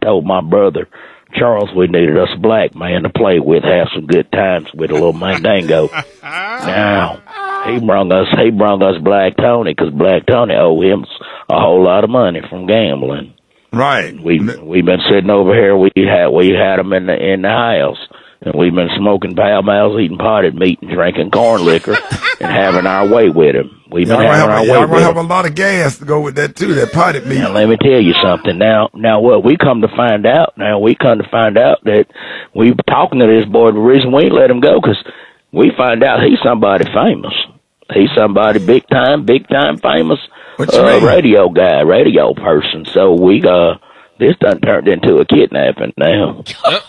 told my brother Charles we needed us a black man to play with, have some good times with a little Mandingo. Now, he brung us Black Tony, because Black Tony owed him a whole lot of money from gambling. Right. We've been sitting over here. We had him in the house, and we've been smoking Pall Malls, eating potted meat, and drinking corn liquor, and having our way with him. We've been having our way with him. Y'all gonna have a lot of gas to go with that too. That potted meat. Now let me tell you something. Now what we come to find out that we talking to this boy. The reason we ain't let him go, because we find out he's somebody famous. He's somebody big time famous. Radio guy, radio person. So this done turned into a kidnapping now.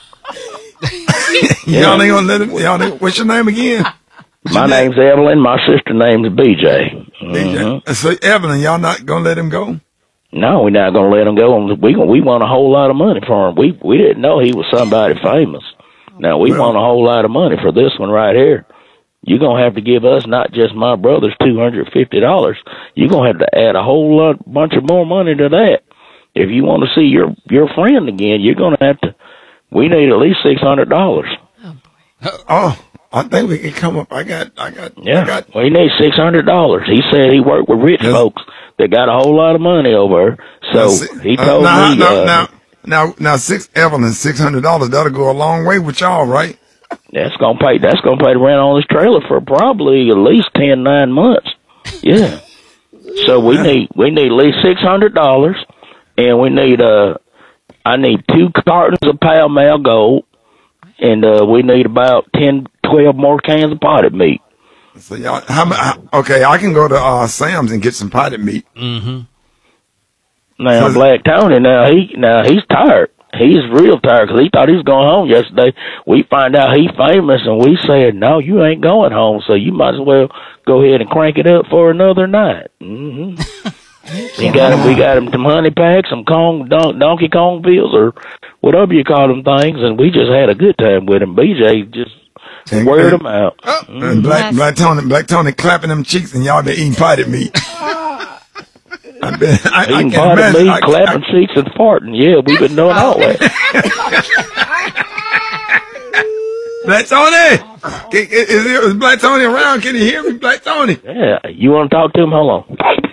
Y'all ain't gonna let him. What's your name again? My name's Evelyn. My sister's name's BJ. BJ. So Evelyn, y'all not gonna let him go? No, we're not gonna let him go. We want a whole lot of money for him. We didn't know he was somebody famous. Now we want a whole lot of money for this one right here. You're going to have to give us, not just my brother's $250. You're going to have to add a whole bunch of more money to that. If you want to see your friend again, you're going to have to, we need at least $600. Oh, boy. Oh, I think we can come up. We need $600. He said he worked with rich folks that got a whole lot of money over. So he told me. Now, Evelyn, $600, that'll go a long way with y'all, right? That's gonna pay the rent on this trailer for probably at least 9 months. Yeah. So we need at least $600, and we need I need 2 cartons of Pall Mall Gold, and we need about 10-12 more cans of potted meat. So y'all, okay, I can go to Sam's and get some potted meat. Mm-hmm. Now Black Tony, he's tired. He's real tired because he thought he was going home yesterday. We find out he's famous, and we said, no, you ain't going home, so you might as well go ahead and crank it up for another night. Mm-hmm. We got him some honey packs, some Donkey Kong pills, or whatever you call them things, and we just had a good time with him. BJ just weared him out. And Black Tony clapping them cheeks, and y'all been eating potted meat. Eating potted meat, clapping cheeks, and farting. Yeah, we've been doing all that. Black Tony! Is Black Tony around? Can you hear me, Black Tony? Yeah, you want to talk to him? Hold on.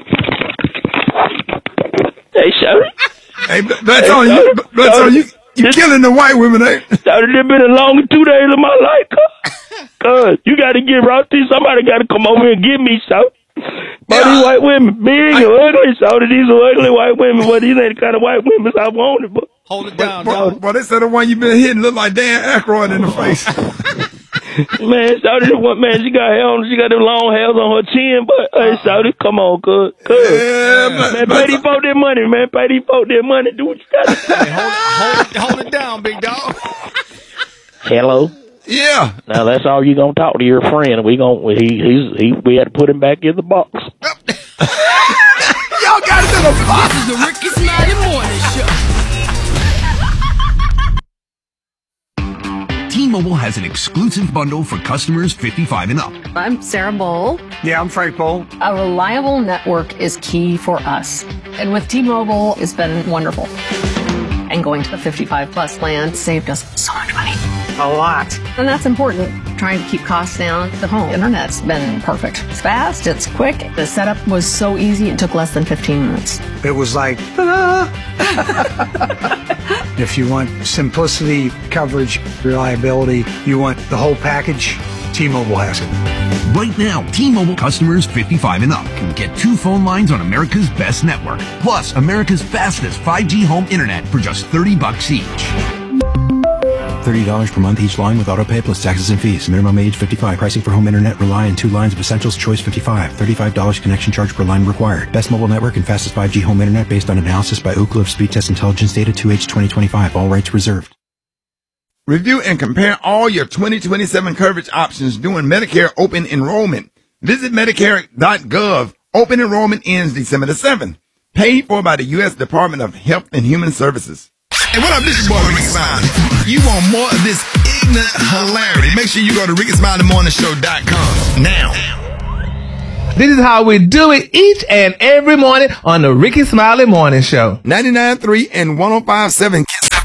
Hey, Shorty. Hey, Black Tony, you killing the white women, eh? Shorty, it's been the longest 2 days of my life, cuz. You got to get right there. Somebody got to come over here and give me something. But these white women, big and ugly, so these are ugly white women, but these ain't the kind of white women I wanted. But hold it down, But they said the one you been hitting look like Dan Aykroyd in the face. Man, Shawty, she got hair on, she got them long hairs on her chin, but hey, Shawty, come on, cuz. Yeah, man, pay these folks their money, man. Pay these folks their money. Do what you got to do. Hey, hold it down, big dog. Hello. Yeah. Now that's all you gonna talk to your friend. We had to put him back in the box. Y'all got it in the box. This is the Ricky Smiley Morning Show. T-Mobile has an exclusive bundle for customers 55 and up. I'm Sarah Bowl. Yeah, I'm Frank Bowl. A reliable network is key for us. And with T-Mobile, it's been wonderful. And going to the 55 plus plan saved us so much money. A lot. And that's important. Trying to keep costs down. The home internet's been perfect. It's fast, it's quick. The setup was so easy, it took less than 15 minutes. It was like, ta-da! If you want simplicity, coverage, reliability, you want the whole package, T-Mobile has it. Right now, T-Mobile customers 55 and up can get 2 phone lines on America's best network, plus America's fastest 5G home internet for just $30 each. $30 per month each line with autopay plus taxes and fees. Minimum age 55. Pricing for home internet rely on 2 lines of Essentials Choice 55. $35 connection charge per line required. Best mobile network and fastest 5G home internet based on analysis by Ookla of Speed Test Intelligence Data 2H 2025. All rights reserved. Review and compare all your 2027 coverage options during Medicare open enrollment. Visit Medicare.gov. Open enrollment ends December the 7th. Paid for by the U.S. Department of Health and Human Services. Hey, what up, this is your boy Ricky Smiley. You want more of this ignorant hilarity? Make sure you go to RickySmileyMorningShow.com now. This is how we do it each and every morning on the Ricky Smiley Morning Show. 99.3 and 105.7.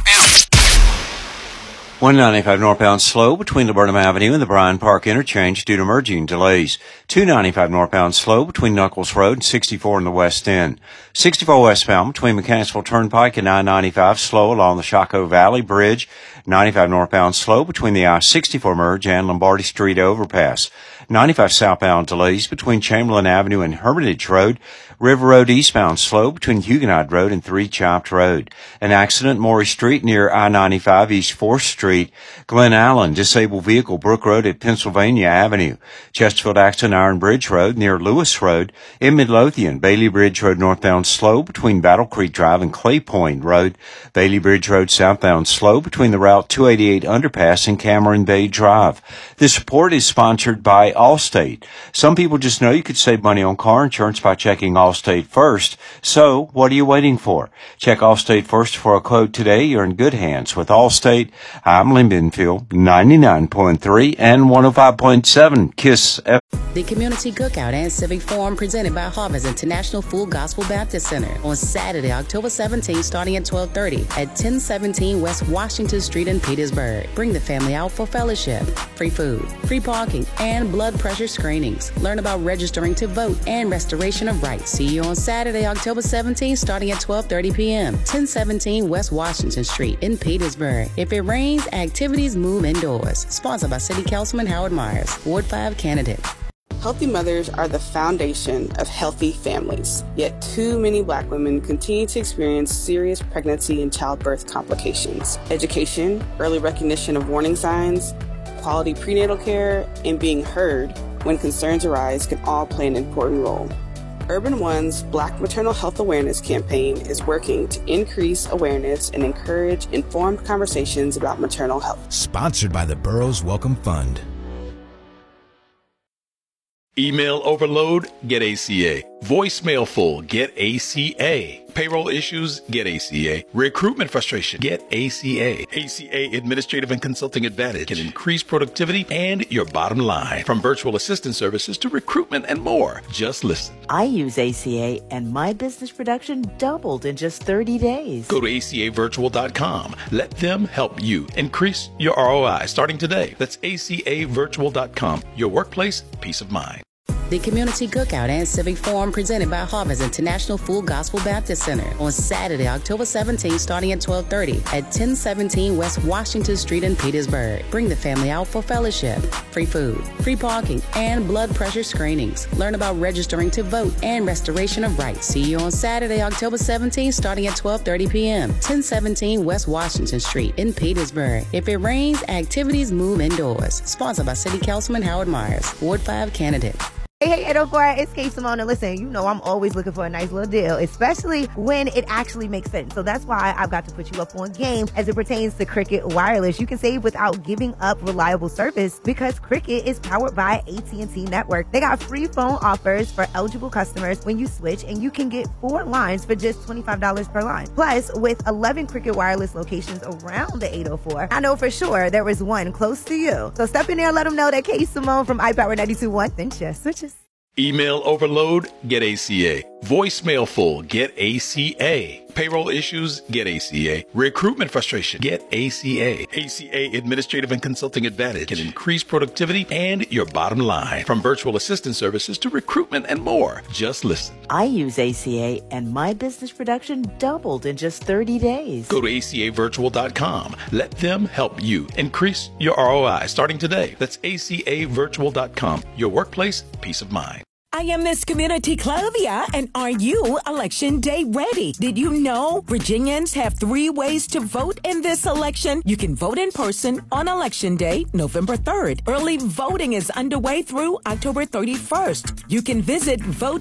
195 northbound slow between Laburnum Avenue and the Bryan Park interchange due to merging delays. 295 northbound slow between Knuckles Road and 64 in the West End. 64 westbound between Mechanicsville Turnpike and I-95 slow along the Chaco Valley Bridge. 95 northbound slow between the I-64 merge and Lombardy Street overpass. 95 southbound delays between Chamberlain Avenue and Hermitage Road. River Road eastbound slow between Huguenot Road and 3 Chopped Road. An accident, Maury Street near I-95 East 4th Street. Glen Allen, disabled vehicle, Brook Road at Pennsylvania Avenue. Chesterfield accident, Iron Bridge Road near Lewis Road. In Midlothian, Bailey Bridge Road northbound slow between Battle Creek Drive and Clay Point Road. Bailey Bridge Road southbound slow between the Route 288 underpass and Cameron Bay Drive. This report is sponsored by Allstate. Some people just know you could save money on car insurance by checking Allstate first. So, what are you waiting for? Check Allstate first for a quote today. You're in good hands with Allstate. I'm Lynn Benfield, 99.3 and 105.7 KISS FM. The Community Cookout and Civic Forum presented by Harvest International Full Gospel Baptist Center on Saturday, October 17th, starting at 12:30 at 1017 West Washington Street in Petersburg. Bring the family out for fellowship, free food, free parking, and blood pressure screenings. Learn about registering to vote and restoration of rights. See you on Saturday, October 17th, starting at 12:30 p.m. 1017 West Washington Street in Petersburg. If it rains, activities move indoors. Sponsored by City Councilman Howard Myers, Ward 5 candidate. Healthy mothers are the foundation of healthy families. Yet too many Black women continue to experience serious pregnancy and childbirth complications. Education, early recognition of warning signs, quality prenatal care, and being heard when concerns arise can all play an important role. Urban One's Black Maternal Health Awareness campaign is working to increase awareness and encourage informed conversations about maternal health. Sponsored by the Burroughs Welcome Fund. Email overload? Get ACA. Voicemail full? Get ACA. Payroll issues? Get ACA. Recruitment frustration? Get ACA. ACA Administrative and Consulting Advantage can increase productivity and your bottom line. From virtual assistant services to recruitment and more. Just listen. I use ACA and my business production doubled in just 30 days. Go to acavirtual.com. Let them help you increase your ROI starting today. That's acavirtual.com. Your workplace, peace of mind. The Community Cookout and Civic Forum presented by Harvest International Full Gospel Baptist Center on Saturday, October 17th, starting at 12:30 at 1017 West Washington Street in Petersburg. Bring the family out for fellowship, free food, free parking, and blood pressure screenings. Learn about registering to vote and restoration of rights. See you on Saturday, October 17th, starting at 12:30 p.m. 1017 West Washington Street in Petersburg. If it rains, activities move indoors. Sponsored by City Councilman Howard Myers, Ward 5 candidate. Hey, 804, it's K Simone, and listen, you know I'm always looking for a nice little deal, especially when it actually makes sense. So that's why I've got to put you up on game as it pertains to Cricket Wireless. You can save without giving up reliable service because Cricket is powered by AT&T Network. They got free phone offers for eligible customers when you switch, and you can get 4 lines for just $25 per line. Plus, with 11 Cricket Wireless locations around the 804, I know for sure there is one close to you. So step in there and let them know that K Simone from iPower 92.1 then just switches. Email overload? Get ACA. Voicemail full? Get ACA. Payroll issues? Get ACA. Recruitment frustration? Get ACA. ACA Administrative and Consulting Advantage can increase productivity and your bottom line. From virtual assistant services to recruitment and more. Just listen. I use ACA and my business production doubled in just 30 days. Go to acavirtual.com. Let them help you increase your ROI starting today. That's acavirtual.com. Your workplace, peace of mind. I am Miss Community Clovia, and are you Election Day ready? Did you know Virginians have 3 ways to vote in this election? You can vote in person on Election Day, November 3rd. Early voting is underway through October 31st. You can visit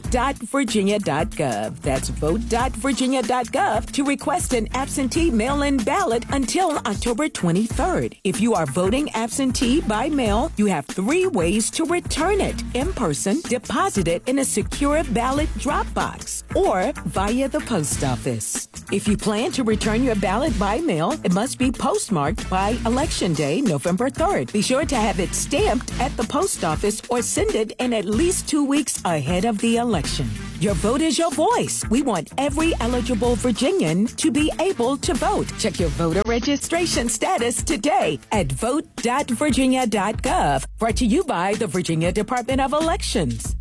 vote.virginia.gov. That's vote.virginia.gov to request an absentee mail-in ballot until October 23rd. If you are voting absentee by mail, you have 3 ways to return it: in person, deposit it in a secure ballot drop box, or via the post office. If you plan to return your ballot by mail, it must be postmarked by Election Day, November 3rd. Be sure to have it stamped at the post office or send it in at least 2 weeks ahead of the election. Your vote is your voice. We want every eligible Virginian to be able to vote. Check your voter registration status today at vote.virginia.gov. Brought to you by the Virginia Department of Elections.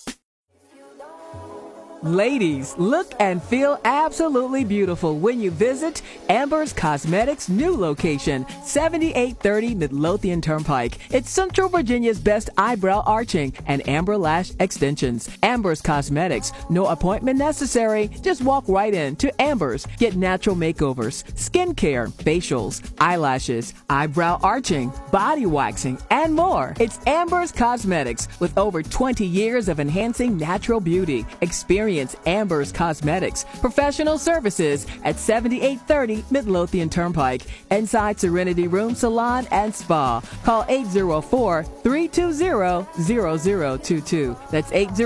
Ladies, look and feel absolutely beautiful when you visit Amber's Cosmetics' new location, 7830 Midlothian Turnpike. It's Central Virginia's best eyebrow arching and amber lash extensions. Amber's Cosmetics. No appointment necessary. Just walk right in to Amber's. Get natural makeovers, skincare, facials, eyelashes, eyebrow arching, body waxing, and more. It's Amber's Cosmetics with over 20 years of enhancing natural beauty. Experience Amber's Cosmetics. Professional services at 7830 Midlothian Turnpike. Inside Serenity Room Salon and Spa. Call 804-320-0022. That's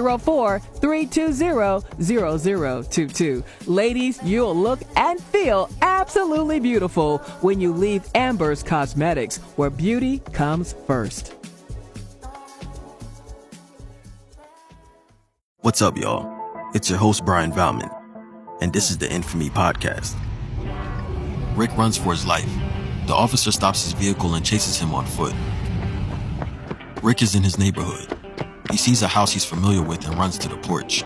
804-320-0022. Ladies, you'll look and feel absolutely beautiful when you leave Amber's Cosmetics, where beauty comes first. What's up, y'all? It's your host, Brian Valman, and this is the Infamy Podcast. Rick runs for his life. The officer stops his vehicle and chases him on foot. Rick is in his neighborhood. He sees a house he's familiar with and runs to the porch.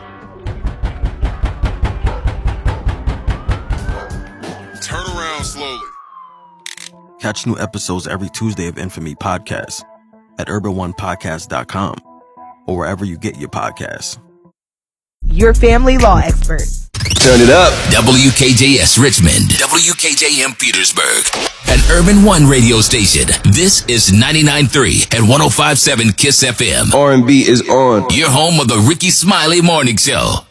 Turn around slowly. Catch new episodes every Tuesday of Infamy Podcast at urbanonepodcast.com or wherever you get your podcasts. Your family law expert. Turn it up. WKJS Richmond, WKJM Petersburg, an Urban One radio station. This is 99.3 and 105.7 KISS FM. R&B is on. Your home of the Ricky Smiley Morning Show.